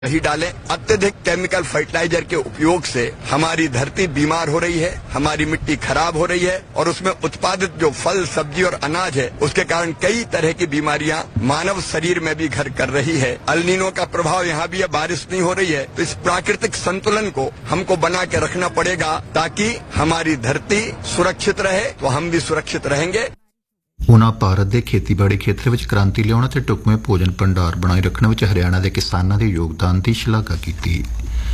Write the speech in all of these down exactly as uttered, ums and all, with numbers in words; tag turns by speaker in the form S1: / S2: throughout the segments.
S1: नहीं डालें। अत्यधिक केमिकल फर्टिलाइजर के उपयोग से हमारी धरती बीमार हो रही है, हमारी मिट्टी खराब हो रही है और उसमें उत्पादित जो फल, सब्जी और अनाज है उसके कारण कई तरह की बीमारियां मानव शरीर में भी घर कर रही है। अल्नीनो का प्रभाव यहाँ भी है, बारिश नहीं हो रही है। तो इस प्राकृतिक संतुलन को हमको बना के रखना पड़ेगा ताकि हमारी धरती सुरक्षित रहे तो हम भी सुरक्षित रहेंगे।
S2: उन्होंने भारत के खेतीबाड़ी क्षेत्र में क्रांति लियाउण ते ढुकवें भोजन भंडार बनाए रखने में हरियाणा के किसानों के योगदान की शलाघा की।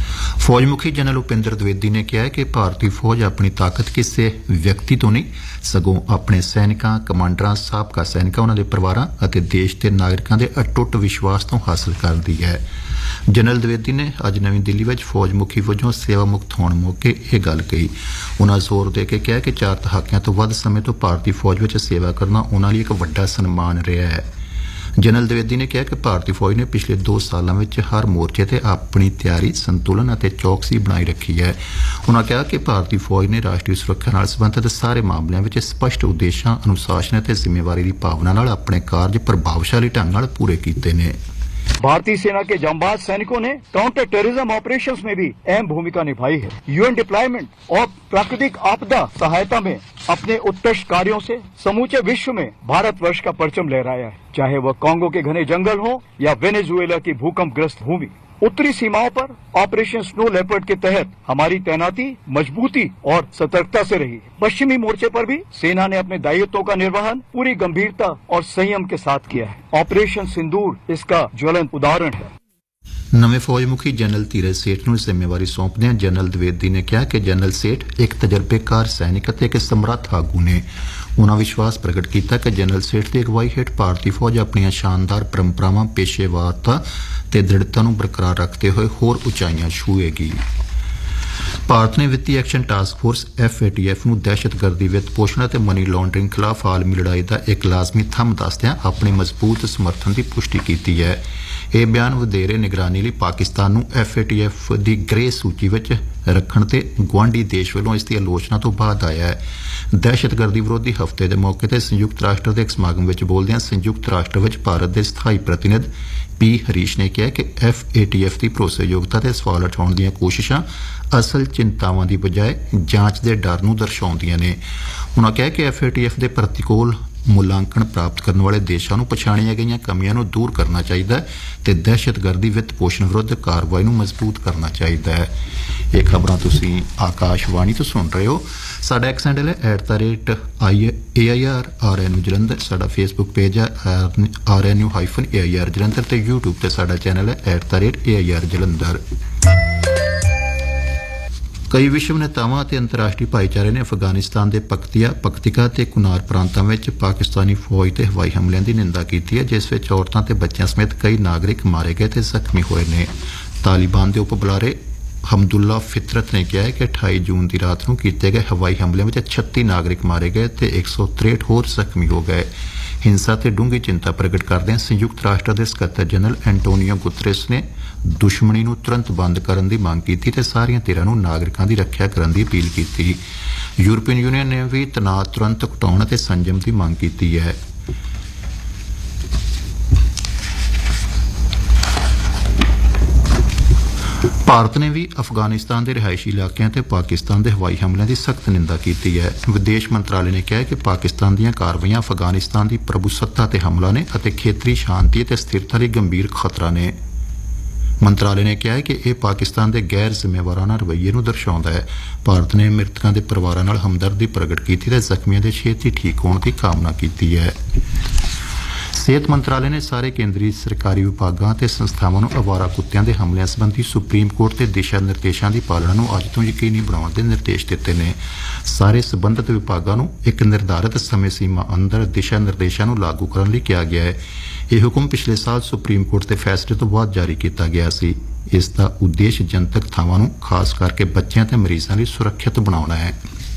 S2: फौज मुखी जनरल उपेंद्र द्विवेदी ने कहा है कि भारतीय फौज अपनी ताकत किसी व्यक्ति तो नहीं सगों अपने सैनिकों, कमांडर, साबका सैनिकों, उन्होंने परिवारों और देश के नागरिकों के अटुट विश्वास तो हासिल करती है। जनरल द्विवेदी ने अज नवी दिल्ली में फौज मुखी वजों सेवा मुक्त होने मौके यह गल कही। उन्होंने जोर दे के कहा कि चार दहाकियां तो वध समय तो भारतीय फौज में सेवा करना उन्होंने लिए एक वड्डा सन्मान रहा है। जनरल द्विवेदी ने कहा कि भारतीय फौज ने पिछले दो सालों में हर मोर्चे से अपनी तैयारी, संतुलन और चौकसी बनाई रखी है। उन्होंने कहा कि भारतीय फौज ने राष्ट्रीय सुरक्षा नाल संबंधित सारे मामलों में स्पष्ट उद्देश्यों, अनुशासन और जिम्मेवारी की भावना नाल अपने कार्य प्रभावशाली ढंग नाल पूरे किए ने।
S3: भारतीय सेना के जांबाज सैनिकों ने काउंटर टेररिज्म ऑपरेशंस में भी अहम भूमिका निभाई है। यूएन डिप्लॉयमेंट और प्राकृतिक आपदा सहायता में अपने उत्कृष्ट कार्यों से समूचे विश्व में भारतवर्ष का परचम लहराया है, चाहे वह कांगो के घने जंगल हो या वेनेजुएला की भूकंपग्रस्त भूमि। उत्तरी सीमाओं पर ऑपरेशन स्नो लेपर्ड के तहत हमारी तैनाती मजबूती और सतर्कता से रही है। पश्चिमी मोर्चे पर भी सेना ने अपने दायित्वों का निर्वहन पूरी गंभीरता और संयम के साथ किया है। ऑपरेशन सिंदूर इसका ज्वलंत उदाहरण है।
S2: नवे फौज मुखी जनरल धीरज सेठ नूं जिम्मेवारी सौंपदे जनरल द्विवेदी ने कहा कि जनरल सेठ एक तजर्बेकार सैनिक ते एक समर्थ आगू ने। उन्होंने विश्वास प्रगट किया कि जनरल सेठ की अगवाई हेठ भारतीय फौज अपन शानदार परंपरावां, पेशेवारता ते दृढ़ता नूं बरकरार रखते हुए होर उचाइयां छूएगी। भारत ने वित्तीय action task force F A T F नूं दहशतगर्दी, वित्त पोषण और मनी लॉन्ड्रिंग खिलाफ आलमी लड़ाई का एक लाजमी थंम दसदियां अपने मजबूत समर्थन की पुष्टि की है। यह बयान वधेरे निगरानी लिए पाकिस्तान नूं एफ ए टी एफ की ग्रे सूची में रखण ते गुआढ़ी देश वालों इसकी आलोचना तो बाद आया है। दहशतगर्दी विरोधी हफ्ते के मौके पर संयुक्त राष्ट्र के एक समागम में बोलदे संयुक्त राष्ट्र में भारत के स्थाई प्रतिनिधि पी हरीश ने कहा कि एफ ए टी एफ की भरोसेयोगता ते सवाल उठाउण दीआं कोशिशां असल चिंतावां की बजाय जांच के डर नूं दर्शाउंदियां ने। उन्होंने कहा कि एफ ए टी एफ के प्रतिकूल मुलांकन प्राप्त करने वाले देशों पछाणिया गई कमियां नूं दूर करना चाहिए ते दहशतगर्दी, वित्त पोषण विरुद्ध कार्रवाई नूं मजबूत करना चाहिए है। ये खबरां तुसीं आकाशवाणी तो सुन रहे हो। साडा एक्स हैंडल है at the rate I A I R are N you Jalandhar. साडा फेसबुक पेज है are N you hyphen A I R Jalandhar ते यूट्यूब ते साडा चैनल है at the rate A I R Jalandhar. कई विश्व नेतावां ते अंतर्राष्ट्रीय भाईचारे ने अफगानिस्तान के पक्तिया, पक्तिका ते कुनार प्रांतां विच पाकिस्तानी फौज ते हवाई हमलिਆਂ की निंदा की है, जिस विच औरतां ते बच्चियां समेत कई नागरिक मारे गए ते जख्मी हुए ने। तालिबान के उप बुलारे हमदुल्ला फितरत ने कहा है कि अठाई जून की रात को किए गए हवाई हमले में छत्ती नागरिक मारे गए तो एक सौ त्रेहठ होर जख्मी हो गए। हिंसा से डूंगी चिंता प्रगट करदे संयुक्त राष्ट्र के सकत्तर जनरल एंटोनियो गुतरेस ने दुश्मनी नूं तुरंत बंद करने की मांग की ते सारियां धिरां नूं नागरिकां दी रक्षा करने की अपील की। यूरोपीयन यूनियन ने भी तनाव तुरंत घटाउण ते संयम की मांग की है। भारत ने भी अफगानिस्तान के रिहायशी इलाकों ते पाकिस्तान के हवाई हमलों की सख्त निंदा की है। विदेश मंत्रालय ने कहा कि पाकिस्तान दी कार्रवाइयां अफगानिस्तान की प्रभुसत्ता ते हमला ने अते खेतरी शांति ते स्थिरता लई गंभीर खतरा ने। मंत्रालय ने कहा है कि यह पाकिस्तान के गैर जिम्मेवाराना रवैये नूं दर्शाउंदा है। भारत ने मृतकों के परिवारों नाल हमदर्दी प्रगट की ते जख्मियों के छेती ठीक होने की कामना की है। सेहत मंत्रालय ने सारे केंद्रीय सरकारी विभागों ते संस्थावां नूं आवारा कुत्तियां दे हमलिਆਂ संबंधी सुप्रीम कोर्ट के दिशा निर्देशों की पालना नूं अज तों यकीनी बनाउण दे निर्देश दिते ने। सारे संबंधित विभागों नूं एक निर्धारित समय सीमा अंदर दिशा निर्देशों नूं लागू करने लई कहा गया है। यह हुक्म पिछले साल सुप्रीम कोर्ट के फैसले तो बाद जारी किया गया सी। इसका उद्देश्य जनतक थावां नूं खास करके बच्चों ते मरीजों लई सुरक्षित बनाउणा है।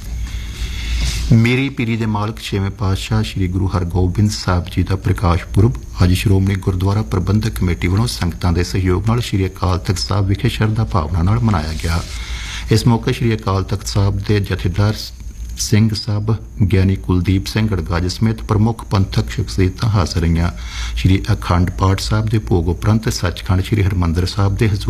S2: मेरी पीरी दे मालक छेवें पातशाह श्री गुरु हरगोबिंद साहब जी का प्रकाश पुरब अज श्रोमणी गुरुद्वारा प्रबंधक कमेटी वालों संगतां दे सहयोग नाल श्री अकाल तख्त साहब विखे शरधा भावना नाल मनाया गया। इस मौके श्री अकाल तख्त साहब के जथेदार ਸਿੰਘ ਸਾਹਿਬ, ਗਿਆਨੀ ਕੁਲਦੀਪ ਸਿੰਘ ਗੜਗਾਜ ਸਮੇਤ ਪ੍ਰਮੁੱਖ ਪੰਥਕ ਸ਼ਖਸੀਅਤਾਂ ਹਾਜ਼ਰ ਰਹੀਆਂ। ਸ਼੍ਰੀ ਅਖੰਡ ਪਾਠ ਸਾਹਿਬ ਦੇ ਭੋਗ ਉਪਰੰਤ ਸੱਚਖੰਡ ਸ਼੍ਰੀ ਹਰਿਮੰਦਰ ਸਾਹਿਬ ਦੇ